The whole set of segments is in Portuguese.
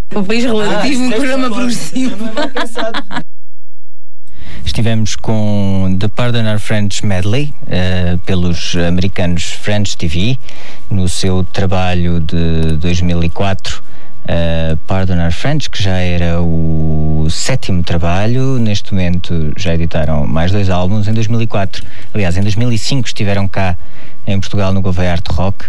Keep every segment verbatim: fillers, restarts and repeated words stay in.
O país relativo, um programa progressivo. Não é mal pensado. Estivemos com The Pardon Our French Medley, uh, pelos americanos French T V, no seu trabalho de dois mil e quatro, uh, Pardon Our French, que já era o sétimo trabalho. Neste momento já editaram mais dois álbuns. Em dois mil e quatro, aliás, em dois mil e cinco estiveram cá em Portugal no Gouveia Art Rock,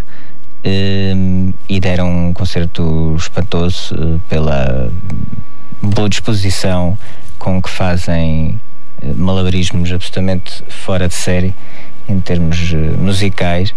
uh, e deram um concerto espantoso, uh, pela boa disposição com que fazem malabarismos absolutamente fora de série em termos uh, musicais.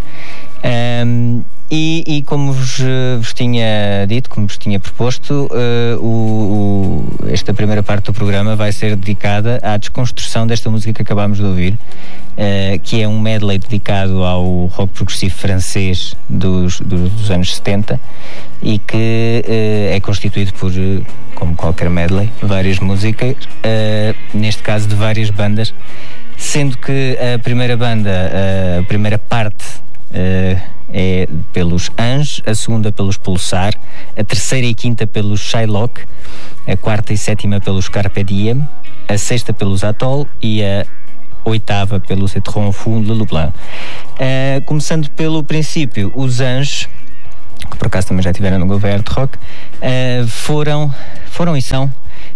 Um, e, e como vos, uh, vos tinha dito, como vos tinha proposto, uh, o, o, esta primeira parte do programa vai ser dedicada à desconstrução desta música que acabámos de ouvir, uh, que é um medley dedicado ao rock progressivo francês dos, dos, dos anos setenta, e que uh, é constituído por, uh, como qualquer medley, várias músicas, uh, neste caso de várias bandas, sendo que a primeira banda, uh, a primeira parte uh, é pelos Ange, a segunda pelos Pulsar, a terceira e quinta pelos Shylock, a quarta e sétima pelos Carpe Diem, a sexta pelos Atoll e a oitava pelo Citron Fou de Lublin. Uh, começando pelo princípio, os Ange, que por acaso também já estiveram no Gouveia Art Rock, uh, foram, foram e são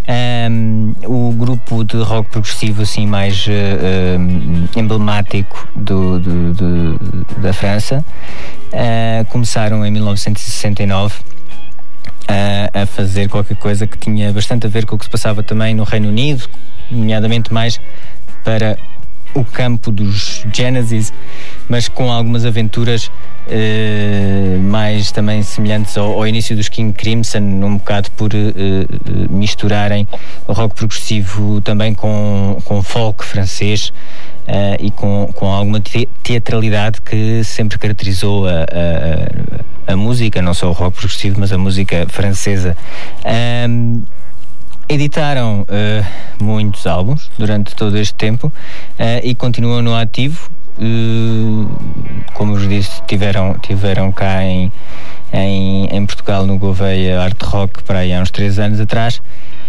um, o grupo de rock progressivo assim mais uh, uh, emblemático do, do, do, da França. Uh, começaram em mil novecentos e sessenta e nove uh, a fazer qualquer coisa que tinha bastante a ver com o que se passava também no Reino Unido, nomeadamente mais para o campo dos Genesis, mas com algumas aventuras uh, mais também semelhantes ao, ao início dos King Crimson, um bocado por uh, uh, misturarem o rock progressivo também com, com folk francês, uh, e com, com alguma te- teatralidade que sempre caracterizou a, a, a música, não só o rock progressivo, mas a música francesa. Um, Editaram uh, muitos álbuns durante todo este tempo, uh, e continuam no ativo. Uh, como vos disse, tiveram, tiveram cá em, em, em Portugal no Gouveia Art Rock para aí há uns três anos atrás.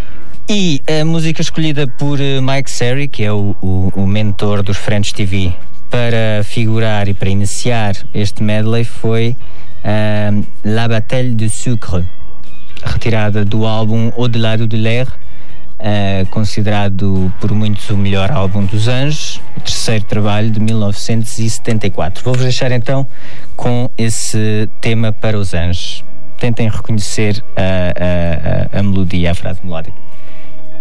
E a música escolhida por uh, Mike Serry, que é o, o, o mentor dos French T V, para figurar e para iniciar este medley foi uh, La Bataille de Sucre, retirada do álbum Au-delà de l'air, uh, considerado por muitos o melhor álbum dos Anjos, o terceiro trabalho de mil novecentos e setenta e quatro. Vou-vos deixar então com esse tema para os Anjos. Tentem reconhecer a, a, a, a melodia, a frase melódica.